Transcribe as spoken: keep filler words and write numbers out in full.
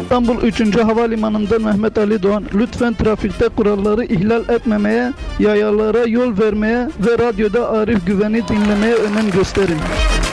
İstanbul üçüncü Havalimanı'ndan Mehmet Ali Doğan. Lütfen trafikte kuralları ihlal etmemeye, yayalara yol vermeye ve radyoda Arif Güven'i dinlemeye önem gösterin.